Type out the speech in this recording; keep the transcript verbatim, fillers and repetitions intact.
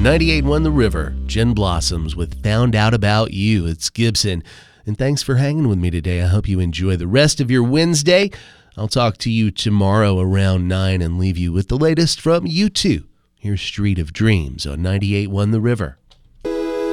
ninety-eight point one The River, Gin Blossoms with Found Out About You. It's Gibson. And thanks for hanging with me today. I hope you enjoy the rest of your Wednesday. I'll talk to you tomorrow around nine and leave you with the latest from U two. Here's Street of Dreams on ninety-eight point one The River.